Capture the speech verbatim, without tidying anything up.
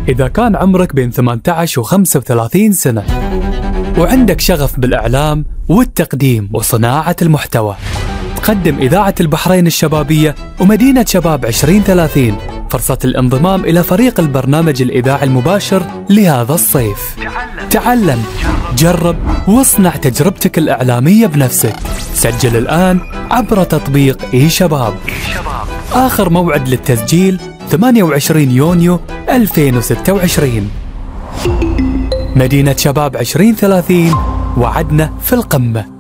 إذا كان عمرك بين ثمانية عشر و خمسة وثلاثين سنة وعندك شغف بالإعلام والتقديم وصناعة المحتوى، تقدم إذاعة البحرين الشبابية ومدينة شباب عشرين ثلاثين فرصة الانضمام إلى فريق البرنامج الإذاعي المباشر لهذا الصيف. تعلم، جرب، واصنع تجربتك الإعلامية بنفسك. سجل الآن عبر تطبيق إي شباب. آخر موعد للتسجيل ثمانية وعشرين يونيو ألفين وستة وعشرين. مدينة شباب عشرين ثلاثين، وعدنا في القمة.